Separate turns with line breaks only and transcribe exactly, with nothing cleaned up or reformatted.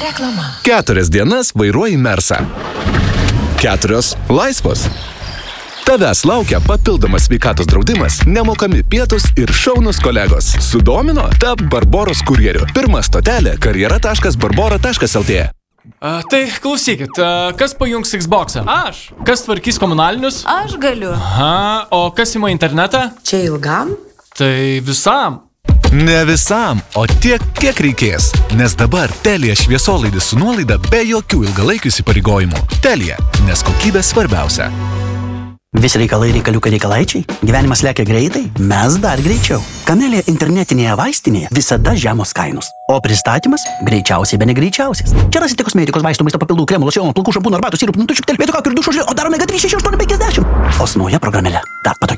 Reklama.
Keturias dienas vairuoji Mersą. Keturios laisvos. Tavęs laukia papildomas sveikatos draudimas, nemokami pietus ir šaunus kolegos. Sudomino? Tap Barboros kurjeriu. Pirma stotelė karjera taškas barbora taškas lt.
A, tai klausykit, a, kas pajungs Xbox'ą? Aš. Kas tvarkys komunalinius?
Aš galiu.
Aha, o kas ima internetą?
Čia ilgam?
Tai visam.
Ne visam, o tiek, kiek reikės. Nes dabar Telia šviesolaidis su nuolaida be jokių ilgalaikių įsipareigojimų. Telia, nes kokybė svarbiausia.
Visi reikalai reikaliukai reikalaičiai, gyvenimas lekia greitai, mes dar greičiau. Kamelė internetinėje vaistinėje visada žemos kainos, o pristatymas greičiausiai be negreičiausias. Čia rasite kosmetikos, vaistų, maisto papildų, kremų, locionų, plaukų, šampūnų, arbatų, sirupų, nutučių, telpėtų, kakų ir dušo žėlė, o darome G trys šeši aštuoni penkiasdešimt. O su nauja programėle dar patogiau.